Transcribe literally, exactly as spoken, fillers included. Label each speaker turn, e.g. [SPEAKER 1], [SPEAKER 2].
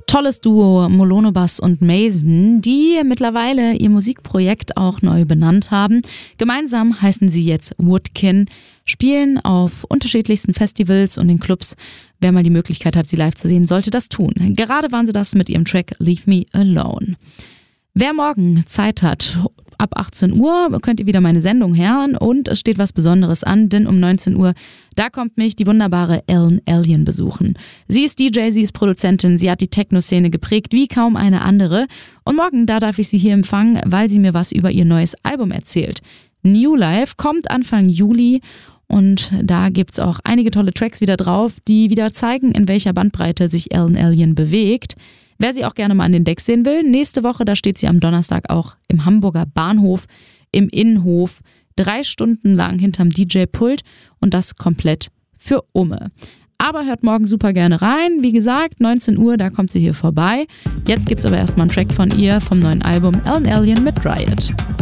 [SPEAKER 1] Tolles Duo Molonobass und Mason, die mittlerweile ihr Musikprojekt auch neu benannt haben. Gemeinsam heißen sie jetzt Woodkin, spielen auf unterschiedlichsten Festivals und in Clubs. Wer mal die Möglichkeit hat, sie live zu sehen, sollte das tun. Gerade waren sie das mit ihrem Track Leave Me Alone. Wer morgen Zeit hat, ab achtzehn Uhr könnt ihr wieder meine Sendung hören und es steht was Besonderes an, denn um neunzehn Uhr, da kommt mich die wunderbare Ellen Allien besuchen. Sie ist D J, sie ist Produzentin, sie hat die Techno-Szene geprägt wie kaum eine andere und morgen, da darf ich sie hier empfangen, weil sie mir was über ihr neues Album erzählt. New Life kommt Anfang Juli und da gibt's auch einige tolle Tracks wieder drauf, die wieder zeigen, in welcher Bandbreite sich Ellen Allien bewegt. Wer sie auch gerne mal an den Decks sehen will, nächste Woche, da steht sie am Donnerstag auch im Hamburger Bahnhof, im Innenhof, drei Stunden lang hinterm D J-Pult und das komplett für Umme. Aber hört morgen super gerne rein. Wie gesagt, neunzehn Uhr, da kommt sie hier vorbei. Jetzt gibt's aber erstmal einen Track von ihr vom neuen Album Ellen Allien mit Riot.